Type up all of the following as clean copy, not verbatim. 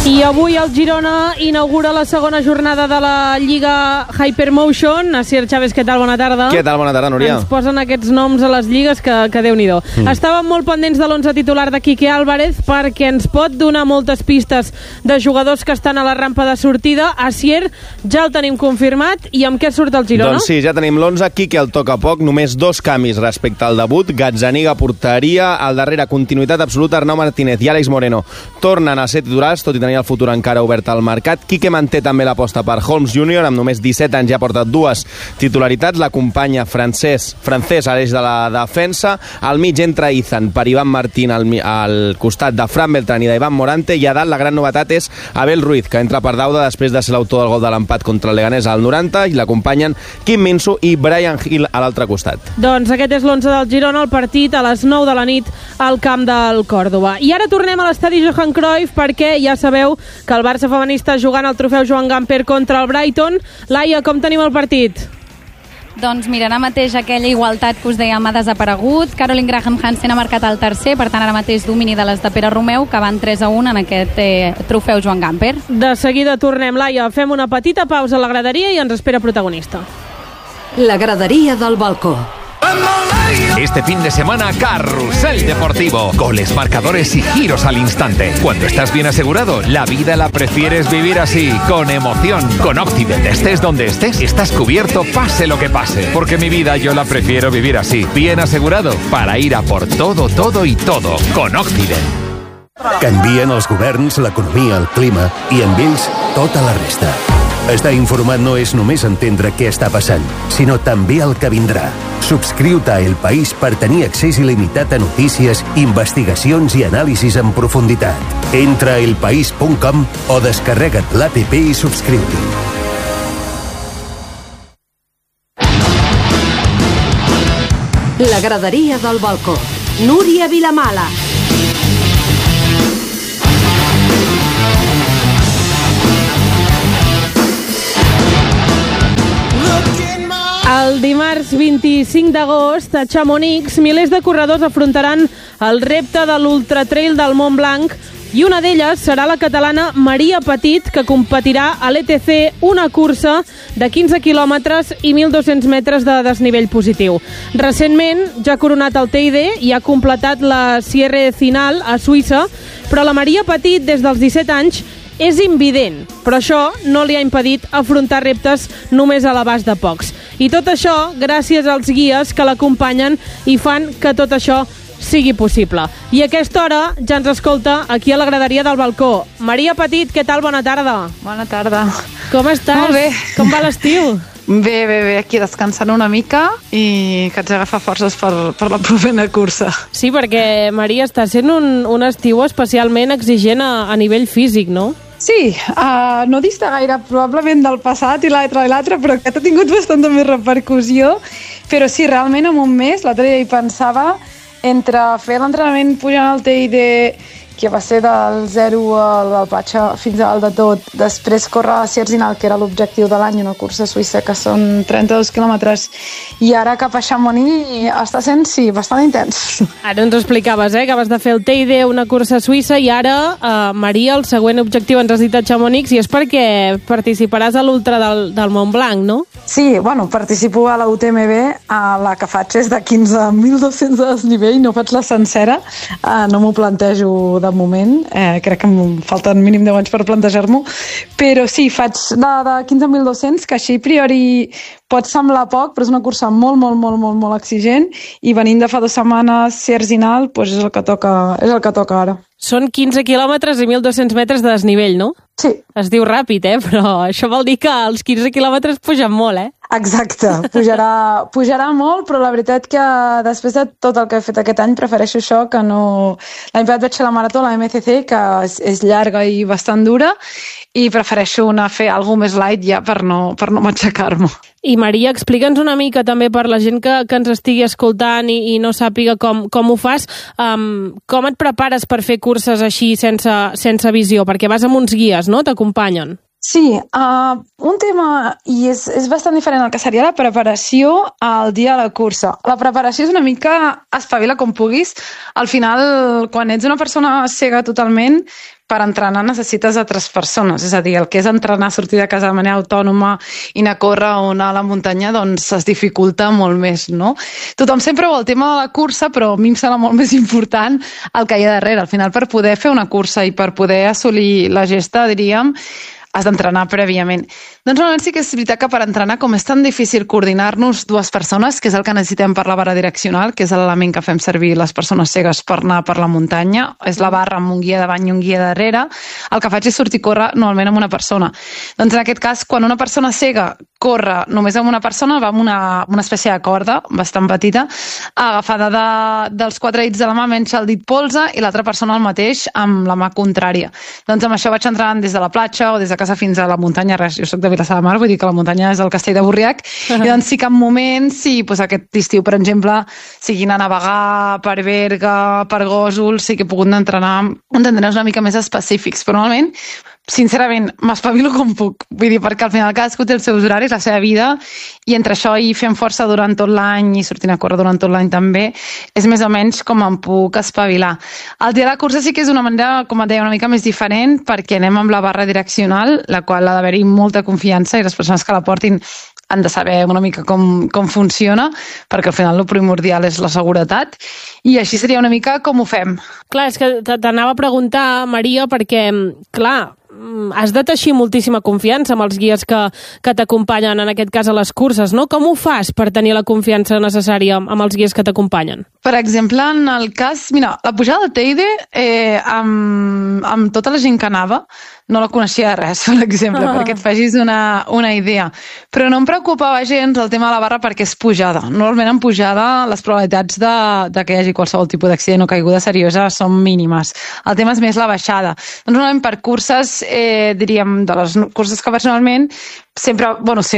I avui el Girona inaugura la segona jornada de la Lliga Hypermotion. Asier Chávez, què tal? Bona tarda. Què tal? Bona tarda, Núria. Ens posen aquests noms a les lligues que Déu-n'hi-do. Estàvem molt pendents de l'11 titular de Quique Álvarez perquè ens pot donar moltes pistes de jugadors que estan a la rampa de sortida. Asier, ja el tenim confirmat. I amb què surt el Girona? Doncs sí, ja tenim l'11. Quique el toca poc, només 2 canvis respecte al debut. Gazzaniga, porteria, al darrere continuïtat absoluta, Arnau Martínez i Àlex Moreno tornen a ser titulars, tot i tenir el futur encara obert al mercat. Quique manté també l'aposta per Holmes Júnior, amb només 17 anys ja porta 2 titularitats. L'acompanya francès a l'eix de la defensa. Al mig entra Izan per Iván Martín al costat de Fran Beltrán i d'Iván Morante, i a dalt la gran novetat és Abel Ruiz, que entra per Dauda després de ser l'autor del gol de l'empat contra el Leganés al 90, i l'acompanyen Kim Min-soo i Brian Hill a l'altre costat. Doncs aquest és l'11 del Girona, el partit a les 9 de la nit al camp del Còrdova. I ara tornem a l'estadi Johan Cruyff perquè ja sabeu que el Barça femení està jugant el trofeu Joan Gamper contra el Brighton. Laia, com tenim el partit? Doncs mira, ara mateix aquella igualtat que us dèiem ha desaparegut. Caroline Graham Hansen ha marcat el tercer, per tant ara mateix domini de les de Pere Romeu, que van 3-1 en aquest trofeu Joan Gamper. De seguida tornem, Laia. Fem una petita pausa a la graderia i ens espera protagonista. La gradería del balcó. Este fin de semana, Carrusel Deportivo. Goles, marcadores y giros al instante. Cuando estás bien asegurado, la vida la prefieres vivir así, con emoción. Con Octibet, estés donde estés, estás cubierto pase lo que pase. Porque mi vida yo la prefiero vivir así, bien asegurado, para ir a por todo, todo y todo. Con Octibet. Canvien els governs, l'economia, el clima i amb ells tota la resta. Estar informat no és només entendre què està passant, sinó també el que vindrà. Subscriu-te a El País per tenir accés il·limitat a notícies, investigacions i anàlisis en profunditat. Entra a elpaís.com o descarrega't l'APP i subscriu-t'hi. La graderia del balcó. Núria Vilamala. El dimarts 25 d'agost a Chamonix, milers de corredors afrontaran el repte de l'Ultratrail del Mont Blanc i una d'elles serà la catalana Maria Petit, que competirà a l'ETC, una cursa de 15 quilòmetres i 1.200 metres de desnivell positiu. Recentment ja ha coronat el TID i ha completat la Sierre Zinal a Suïssa, però la Maria Petit, des dels 17 anys, és invident, però això no li ha impedit afrontar reptes només a l'abast de pocs. I tot això gràcies als guies que l'acompanyen i fan que tot això sigui possible. I a aquesta hora ja ens escolta aquí a la graderia del balcó. Maria Petit, què tal? Bona tarda. Bona tarda. Com estàs? Molt bé. Com va l'estiu? Bé, aquí descansant una mica i que haig d'agafar forces per la propera cursa. Sí, perquè Maria està sent un estiu especialment exigent a nivell físic, no? Sí, no dista gaire probablement del passat i l'altre, però aquest ha tingut bastanta més repercussió. Però sí, realment en un mes, l'altre dia hi pensava, entre fer l'entrenament pujant al TID, que va ser del 0 al Platja fins al de tot, després córrer a Sierzinal, que era l'objectiu de l'any, una cursa suïssa que són 32 quilòmetres, i ara cap a Chamonix està sent, sí, bastant intens. Ara ens explicaves, que vas de fer el TID, una cursa suïssa, i ara, Maria, el següent objectiu ens has dit a Chamonix, i és perquè participaràs a l'Ultra del Mont Blanc, no? Sí, participo a la UTMB, la que faig és de 15.200 de desnivell, no faig la sencera, no m'ho plantejo de moment, crec que em falten mínim 10 anys per plantejar-m'ho, però sí, faig de 15.200, que així a priori pot semblar poc, però és una cursa molt exigent, i venint de fa 2 setmanes Sierzinal, doncs és el que toca ara. Són 15 quilòmetres i 1.200 metres de desnivell, no? Sí. Es diu ràpid, però això vol dir que els 15 quilòmetres pugen molt, Exacte, pujarà molt, però la veritat que després de tot el que he fet aquest any prefereixo això que no... L'any passat vaig fer la marató, la MCC, que és llarga i bastant dura, i prefereixo anar a fer alguna més light ja per no matxacar-me. I Maria, explica'ns una mica també per la gent que ens estigui escoltant i no sàpiga com ho fas, com et prepares per fer curses així sense visió? Perquè vas amb uns guies, no? T'acompanyen. Sí, un tema, i és bastant diferent al que seria la preparació al dia de la cursa. La preparació és una mica espavila com puguis. Al final, quan ets una persona cega totalment, per entrenar necessites altres persones, és a dir, el que és entrenar, sortir de casa de manera autònoma i anar a córrer o anar a la muntanya, doncs es dificulta molt més, no? Tothom sempre vol el tema de la cursa, però a mi em sembla molt més important el que hi ha darrere. Al final, per poder fer una cursa i per poder assolir la gesta, diríem, has d'entrenar prèviament. Doncs normalment sí que és veritat que per entrenar, com és tan difícil coordinar-nos dues persones, que és el que necessitem per la barra direccional, que és l'element que fem servir les persones cegues per anar per la muntanya, és la barra amb un guia davant i un guia darrere, el que faig és sortir a córrer normalment amb una persona. Doncs en aquest cas, quan una persona cega corre només amb una persona, va amb una espècie de corda bastant petita, agafada dels quatre dits de la mà, menys el dit polze, i l'altra persona el mateix amb la mà contrària. Doncs amb això vaig entrenant des de la platja o des de casa fins a la muntanya, res, jo soc de Vilassar de Mar, vull dir que la muntanya és el castell de Borriac, i doncs sí que en moments, sí, doncs aquest estiu, per exemple, siguin a navegar per Berga, per Gósol, sí que he pogut entrenar una mica més específics, però normalment, sincerament, m'espavilo com puc, vull dir, perquè al final cadascú té els seus horaris, la seva vida, i entre això i fent força durant tot l'any i sortint a córrer durant tot l'any també, és més o menys com em puc espavilar. El dia de la cursa sí que és una manera, com et deia, una mica més diferent, perquè anem amb la barra direccional, la qual ha d'haver-hi molta confiança i les persones que la portin han de saber una mica com funciona, perquè al final el primordial és la seguretat, i així seria una mica com ho fem. Clar, és que t'anava a preguntar, Maria, perquè, clar, has de teixir moltíssima confiança amb els guies que t'acompanyen, en aquest cas a les curses, no? Com ho fas per tenir la confiança necessària amb els guies que t'acompanyen? Per exemple, en el cas... Mira, la pujada del Teide, amb tota la gent que anava, no la coneixia de res, per exemple, perquè et facis una idea. Però no em preocupava gens el tema de la barra perquè és pujada. Normalment en pujada les probabilitats de que hi hagi qualsevol tipus d'accident o caiguda seriosa són mínimes. El tema és més la baixada. Doncs normalment per curses, diríem, de les curses que faig normalment, sempre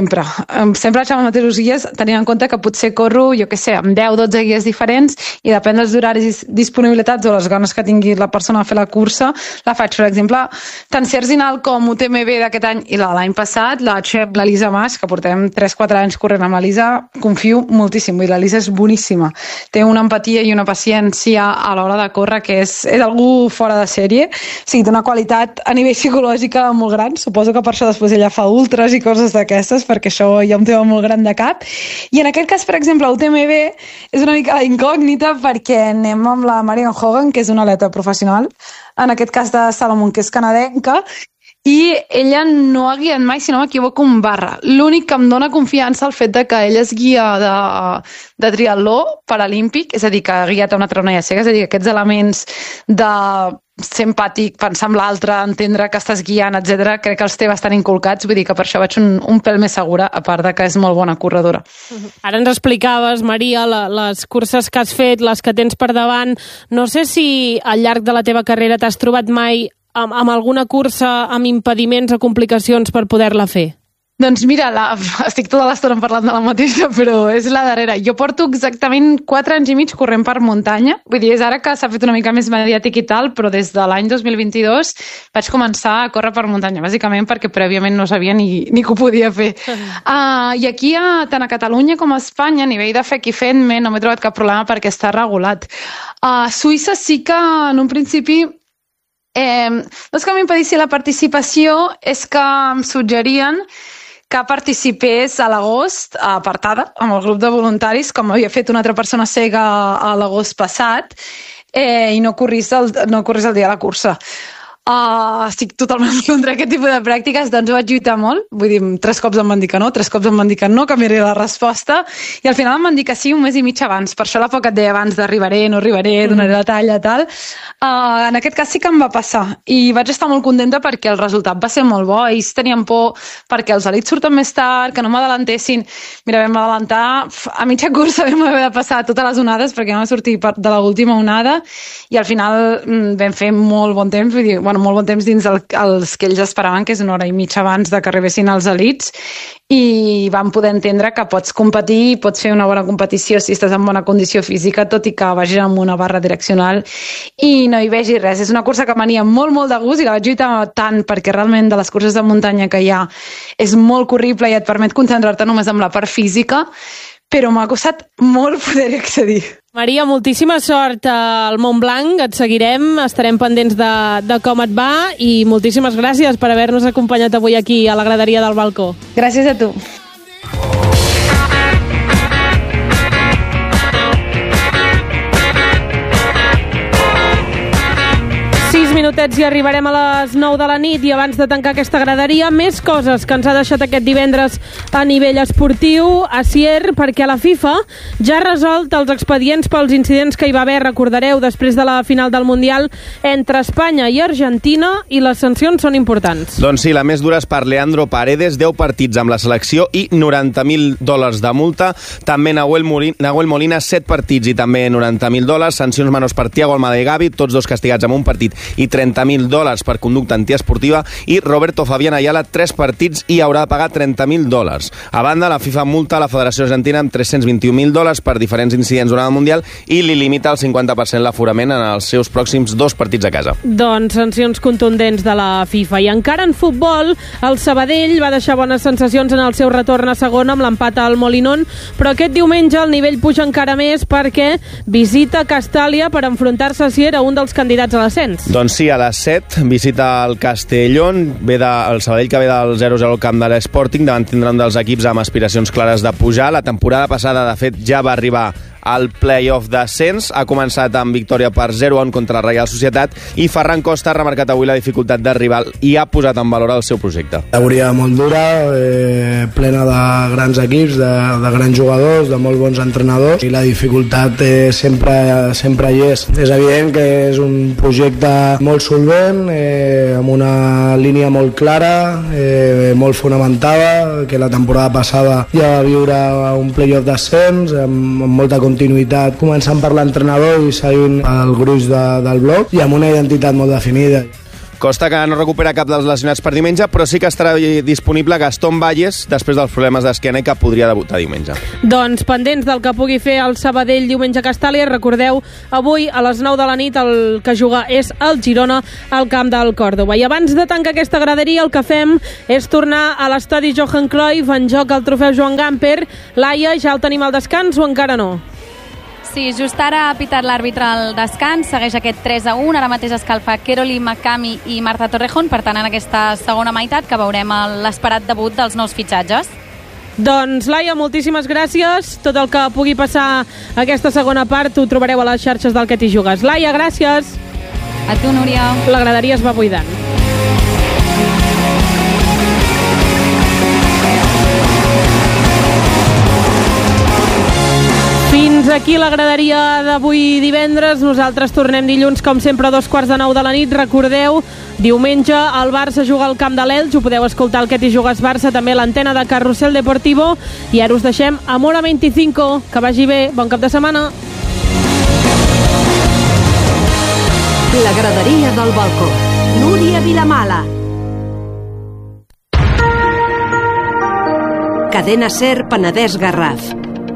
vaig amb els mateixos guies, tenint en compte que potser corro, jo què sé, amb 10-12 guies diferents, i depèn dels horaris, disponibilitats o les ganes que tingui la persona a fer la cursa, la faig. Per exemple, tant Cerzinal com UTMB d'aquest any i l'any passat, la vaig fer amb l'Elisa Mas, que portem 3-4 anys corrent amb l'Elisa, confio moltíssim, i l'Elisa és boníssima. Té una empatia i una paciència a l'hora de córrer que és algú fora de sèrie, o sigui, té una qualitat a nivell psicològica molt gran, suposo que per això després ella fa ultras i coses d'aquestes, perquè això hi ha un tema molt gran de cap. I en aquest cas, per exemple, UTMB és una mica incògnita perquè anem amb la Marion Hogan, que és una atleta professional, en aquest cas de Salomon, que és canadenca, i ella no ha guiat mai, si no m'equivoco, un barra. L'únic que em dona confiança el fet de que ella és guia de triatló paralímpic, és a dir, que ha guiat a una altra noia cega, és a dir, aquests elements de ser empàtic, pensar en l'altre, entendre que estàs guiant, etc. crec que els té bastant inculcats, vull dir que per això vaig un pèl més segura, a part de que és molt bona corredora. Ara ens explicaves, Maria, les curses que has fet, les que tens per davant. No sé si al llarg de la teva carrera t'has trobat mai amb alguna cursa amb impediments o complicacions per poder-la fer. Doncs mira, estic tota l'estona parlant de la mateixa, però és la darrera. Jo porto exactament 4 anys i mig corrent per muntanya. Vull dir, és ara que s'ha fet una mica més mediàtic i tal, però des de l'any 2022 vaig començar a córrer per muntanya, bàsicament perquè prèviament no sabia ni que ho podia fer. I aquí, tant a Catalunya com a Espanya, a nivell de fec i fent-me, no m'he trobat cap problema perquè està regulat. A Suïssa sí que, en un principi, no és que m'impedissi la participació, és que em suggerien que participés a l'agost, apartada, amb el grup de voluntaris, com havia fet una altra persona cega a l'agost passat, i no corris el dia de la cursa. Estic totalment contra aquest tipus de pràctiques, doncs vaig lluitar molt, vull dir, 3 cops em van dir que no, 3 cops em van dir que no, canviaré la resposta, i al final em van dir que sí un mes i mig abans, per això la por que et deia abans d'arribaré, no arribaré, donaré la talla, tal. En aquest cas sí que em va passar, i vaig estar molt contenta perquè el resultat va ser molt bo, ells tenien por perquè els elits surten més tard, que no m'adelantessin. Mira, vam adelantar, a mitja cursa vam haver de passar totes les onades perquè vam sortir de l'última onada, i al final vam fer molt bon temps, vull dir, molt bon temps dins els que ells esperaven, que és 1 hora i mitja abans de que arribessin els elits, i vam poder entendre que pots competir, pots fer una bona competició si estàs en bona condició física, tot i que vagis amb una barra direccional i no hi vegi res. És una cursa que m'ania molt, molt de gust i la vaig lluitar tant perquè realment de les curses de muntanya que hi ha és molt corrible i et permet concentrar-te només en la part física, però m'ha costat molt poder accedir. Maria, moltíssima sort al Montblanc, et seguirem, estarem pendents de com et va i moltíssimes gràcies per haver-nos acompanyat avui aquí a la graderia del balcó. Gràcies a tu. Minutets i arribarem a les 9 de la nit i abans de tancar aquesta graderia, més coses que ens ha deixat aquest divendres a nivell esportiu a Sier, perquè la FIFA ja ha resolt els expedients pels incidents que hi va haver, recordareu, després de la final del Mundial entre Espanya i Argentina, i les sancions són importants. Doncs sí, la més dura és per Leandro Paredes, 10 partits amb la selecció i $90.000 de multa. També Nahuel Molina, 7 partits i també $90.000. Sancions menors per Thiago Almada i Gavi, tots dos castigats amb un partit i $30.000 per conducta antiesportiva, i Roberto Fabián Ayala, 3 partits i haurà de pagar $30.000. A banda, la FIFA multa a la Federació Argentina amb $321.000 per diferents incidents durant el Mundial i li limita al 50% l'aforament en els seus pròxims 2 partits a casa. Doncs sancions contundents de la FIFA. I encara en futbol, el Sabadell va deixar bones sensacions en el seu retorn a segona amb l'empat al Molinón, però aquest diumenge el nivell puja encara més perquè visita Castàlia per enfrontar-se a Sier, a un dels candidats a l'ascens. Doncs sí, a les 7 visita el Castellón, el Sabadell que ve del 0-0 al camp de l'Sporting, davant tindrà un dels equips amb aspiracions clares de pujar. La temporada passada, de fet, ja va arribar al play-off d'ascens, ha començat amb victòria per 0-1 contra la Reial Societat, i Ferran Costa ha remarcat avui la dificultat de rival i ha posat en valor el seu projecte. Categoria molt dura, plena de grans equips, de grans jugadors, de molt bons entrenadors, i la dificultat sempre hi és. És evident que és un projecte molt solvent, amb una línia molt clara, molt fonamentada, que la temporada passada ja va viure un play-off d'ascens, amb molta continuïtat, començant per l'entrenador i seguint el gruix del bloc, i amb una identitat molt definida. Costa que no recupera cap dels lesionats per diumenge, però sí que estarà disponible Gastón Valles després dels problemes d'esquena i que podria debutar diumenge. Doncs pendents del que pugui fer el Sabadell diumenge a Castàlia. Recordeu, avui a les 9 de la nit el que juga és el Girona al camp del Còrdova. I abans de tancar aquesta graderia, el que fem és tornar a l'estadi Johan Cruyff, en joc el trofeu Joan Gamper. Laia, ja el tenim al descans o encara no? Sí, just ara ha pitat l'àrbitre al descans, segueix aquest 3-1, ara mateix escalfa Keroli Makami i Marta Torrejón, per tant en aquesta segona meitat que veurem l'esperat debut dels nous fitxatges. Doncs Laia, moltíssimes gràcies, tot el que pugui passar aquesta segona part ho trobareu a les xarxes del Que t'hi jugues. Laia, gràcies. A tu, Núria. La graderia es va buidant. Fins aquí la graderia d'avui divendres. Nosaltres tornem dilluns, com sempre, a 9:15 de la nit. Recordeu, diumenge el Barça juga al camp de l'Elx. Ho podeu escoltar al Que t'hi jugues Barça, també a l'antena de Carrusel Deportivo. I ara us deixem amb Hora 25. Que vagi bé. Bon cap de setmana. La graderia del balcó. Núria Vilamala. Cadena Ser Penedès Garraf.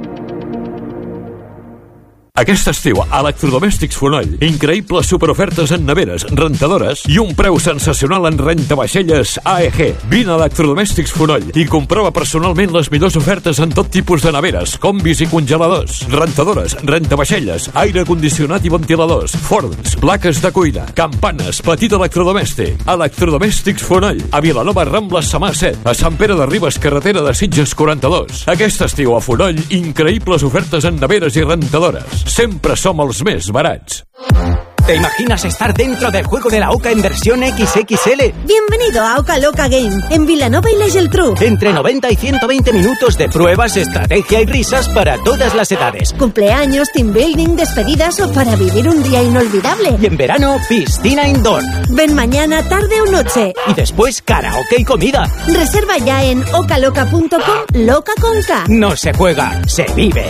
Aquest estiu, a Electrodomèstics Fonoll, increïbles superofertes en neveres, rentadores i un preu sensacional en rentavaixelles AEG. Vine a Electrodomèstics Fonoll i comprova personalment les millors ofertes en tot tipus de neveres, combis i congeladors, rentadores, rentavaixelles, aire condicionat i ventiladors, forns, plaques de cuina, campanes, petit electrodomèstic. Electrodomèstics Fonoll, a Vilanova Rambla Samà 7, a Sant Pere de Ribes, carretera de Sitges 42. Aquest estiu a Fonoll, increïbles ofertes en neveres i rentadores. Siempre somos los més barats. ¿Te imaginas estar dentro del juego de la OCA en versión XXL? Bienvenido a Oca Loca Game, en Vilanova y la Geltrú. Entre 90 y 120 minutos de pruebas, estrategia y risas para todas las edades. Cumpleaños, team building, despedidas o para vivir un día inolvidable. Y en verano, piscina indoor. Ven mañana, tarde o noche. Y después, karaoke y comida. Reserva ya en ocaloca.com, loca con K. No se juega, se vive.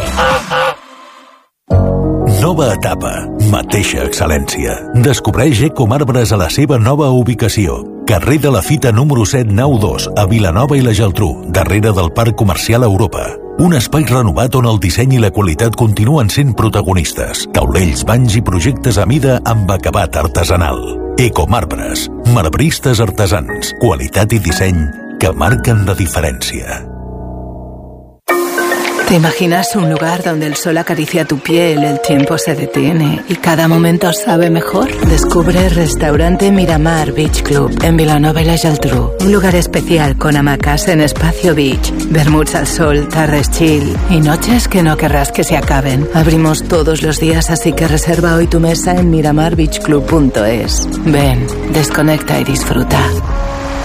Nova etapa, mateixa excel·lència. Descobreix Ecomarbres a la seva nova ubicació. Carrer de la Fita número 792, a Vilanova i la Geltrú, darrere del Parc Comercial Europa. Un espai renovat on el disseny i la qualitat continuen sent protagonistes. Taulells, banys i projectes a mida amb acabat artesanal. Ecomarbres, marbristes artesans, qualitat i disseny que marquen la diferència. ¿Te imaginas un lugar donde el sol acaricia tu piel, el tiempo se detiene y cada momento sabe mejor? Descubre Restaurante Miramar Beach Club en Vilanova y la Geltrú. Un lugar especial con hamacas en Espacio Beach, vermuts al sol, tardes chill y noches que no querrás que se acaben. Abrimos todos los días, así que reserva hoy tu mesa en miramarbeachclub.es. Ven, desconecta y disfruta.